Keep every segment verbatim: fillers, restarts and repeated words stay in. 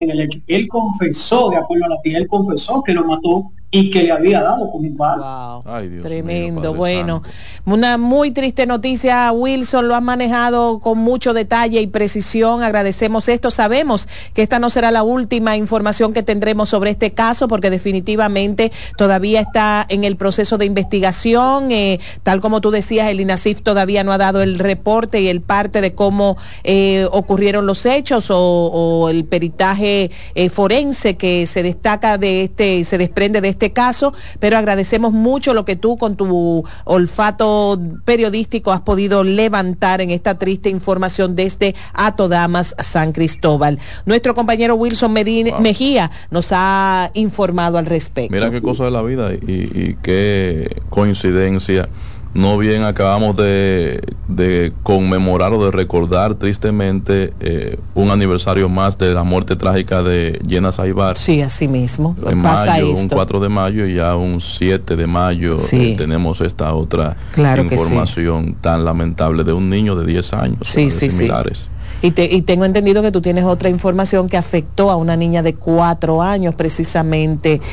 en el hecho. Él confesó, de acuerdo a la tía, él confesó que lo mató y que le había dado con un palo. Wow. Ay, Dios Tremendo. mío, bueno, santo. una muy triste noticia, Wilson, lo han manejado con mucho detalle y precisión, agradecemos esto, sabemos que esta no será la última información que tendremos sobre este caso, porque definitivamente todavía está en el proceso de investigación, eh, tal como tú decías, el INASIF todavía no ha dado el reporte y el parte de cómo eh, ocurrieron los hechos o, o el peritaje eh, forense que se destaca de este, se desprende de este caso, pero agradecemos mucho lo que tú con tu olfato periodístico has podido levantar en esta triste información desde Atodamas, San Cristóbal. Nuestro compañero Wilson Medina, wow. Mejía nos ha informado al respecto. Mira qué cosa de la vida y, y qué coincidencia. No bien acabamos de, de conmemorar o de recordar tristemente eh, un aniversario más de la muerte trágica de Jenna Saibar. Sí, así mismo. En pasa mayo, esto. un cuatro de mayo y ya un siete de mayo sí. eh, tenemos esta otra claro información sí. tan lamentable de un niño de diez años. Sí, sí, similares. sí. Y, te, y tengo entendido que tú tienes otra información que afectó a una niña de cuatro años precisamente.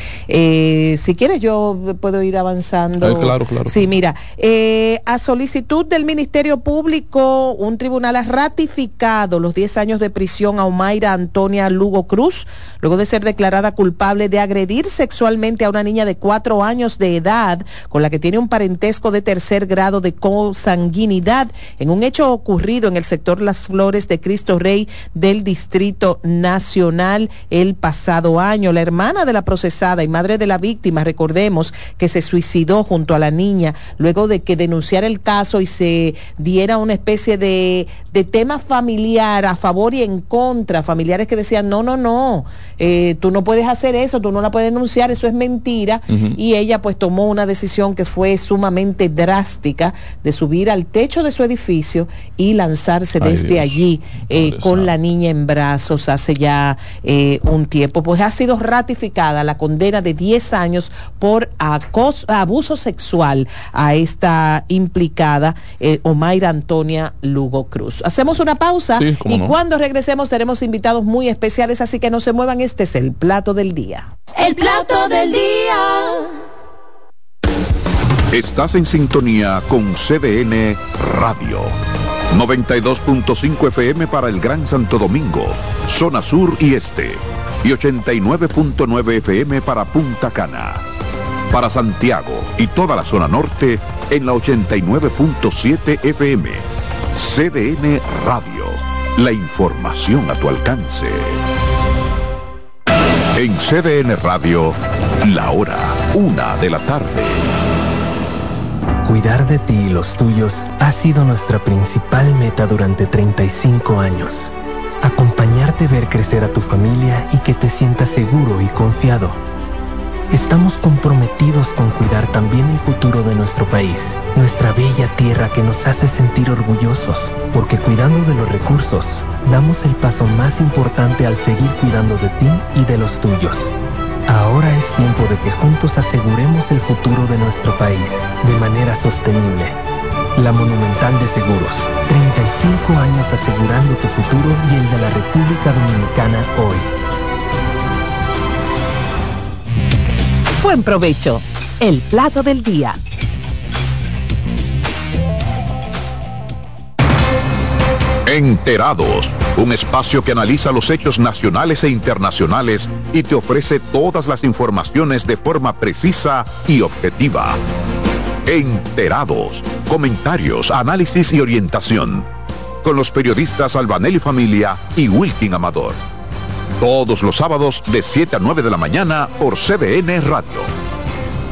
Eh, si quieres yo puedo ir avanzando. Eh, claro, claro. Sí, mira, eh, a solicitud del Ministerio Público, un tribunal ha ratificado los diez años de prisión a Omaira Antonia Lugo Cruz, luego de ser declarada culpable de agredir sexualmente a una niña de cuatro años de edad, con la que tiene un parentesco de tercer grado de consanguinidad, en un hecho ocurrido en el sector Las Flores de Cristo Rey del Distrito Nacional el pasado año. La hermana de la procesada y madre de la víctima, recordemos que se suicidó junto a la niña luego de que denunciara el caso y se diera una especie de, de tema familiar a favor y en contra, familiares que decían no, no, no, eh, tú no puedes hacer eso, tú no la puedes denunciar, eso es mentira. Uh-huh. Y ella pues tomó una decisión que fue sumamente drástica de subir al techo de su edificio y lanzarse Ay, desde Dios. allí eh, con la niña en brazos hace ya eh, un tiempo. Pues ha sido ratificada la condena de diez años por acoso, abuso sexual a esta implicada eh, Omaira Antonia Lugo Cruz. Hacemos una pausa sí, y no. cuando regresemos tenemos invitados muy especiales, así que no se muevan, este es el plato del día. El plato del día. Estás en sintonía con C D N Radio. noventa y dos punto cinco F M para el Gran Santo Domingo, zona sur y este, y ochenta y nueve punto nueve F M para Punta Cana. Para Santiago y toda la zona norte en la ochenta y nueve punto siete F M. C D N Radio, la información a tu alcance. En C D N Radio, la hora, una de la tarde. Cuidar de ti y los tuyos ha sido nuestra principal meta durante treinta y cinco años. Acompañarte a ver crecer a tu familia y que te sientas seguro y confiado. Estamos comprometidos con cuidar también el futuro de nuestro país, nuestra bella tierra que nos hace sentir orgullosos, porque cuidando de los recursos, damos el paso más importante al seguir cuidando de ti y de los tuyos. Ahora es tiempo de que juntos aseguremos el futuro de nuestro país de manera sostenible. La Monumental de Seguros, treinta y cinco años asegurando tu futuro y el de la República Dominicana hoy. Buen provecho. El plato del día. Enterados, un espacio que analiza los hechos nacionales e internacionales y te ofrece todas las informaciones de forma precisa y objetiva. Enterados, comentarios, análisis y orientación. Con los periodistas Albanelli Familia y Wilkin Amador. Todos los sábados de siete a nueve de la mañana por C D N Radio.